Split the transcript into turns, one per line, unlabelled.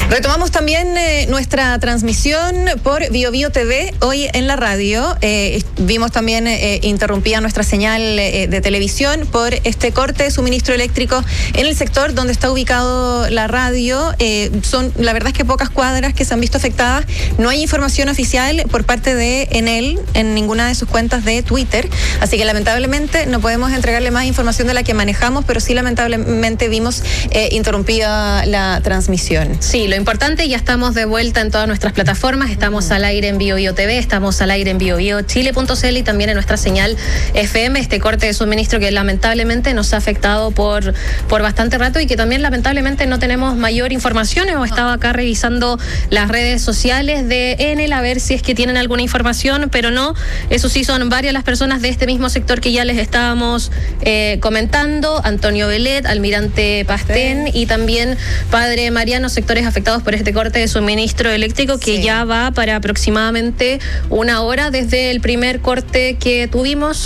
Retomamos también nuestra transmisión por BioBio TV hoy en la radio. Vimos también interrumpida nuestra señal de televisión por este corte de suministro eléctrico en el sector donde está ubicado la radio. La verdad es que pocas cuadras que se han visto afectadas. No hay información oficial por parte de Enel en ninguna de sus cuentas de Twitter. Así que lamentablemente no podemos entregarle más información de la que manejamos, pero sí lamentablemente vimos interrumpida la transmisión.
Sí, lo importante, ya estamos de vuelta en todas nuestras plataformas, estamos al aire en BioBio TV, estamos al aire en biobiochile.cl y también en nuestra señal FM. Este corte de suministro que lamentablemente nos ha afectado por bastante rato y que también lamentablemente no tenemos mayor información. Hemos estado acá revisando las redes sociales de Enel a ver si es que tienen alguna información, pero no. Eso sí, son varias las personas de este mismo sector que ya les estábamos comentando: Antonio Belet, Almirante Pastén y también Padre Mariano, sectores afectados por este corte de suministro eléctrico que ya va para aproximadamente una hora desde el primer corte que tuvimos.